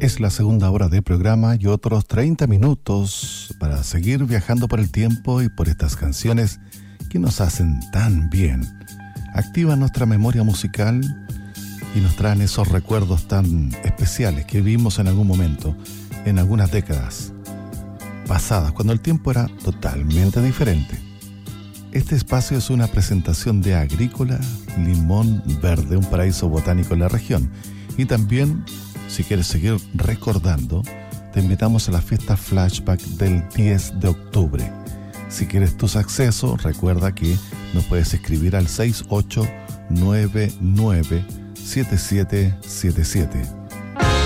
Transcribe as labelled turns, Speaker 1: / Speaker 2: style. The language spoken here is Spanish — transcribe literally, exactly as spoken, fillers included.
Speaker 1: Es la segunda hora de programa y otros treinta minutos para seguir viajando por el tiempo y por estas canciones que nos hacen tan bien. Activan nuestra memoria musical y nos traen esos recuerdos tan especiales que vivimos en algún momento, en algunas décadas pasadas, cuando el tiempo era totalmente diferente. Este espacio es una presentación de Agrícola Limón Verde, un paraíso botánico en la región. Y también, si quieres seguir recordando, te invitamos a la fiesta Flashback del diez de octubre. Si quieres tus accesos, recuerda que nos puedes escribir al seis ocho nueve nueve siete siete siete siete.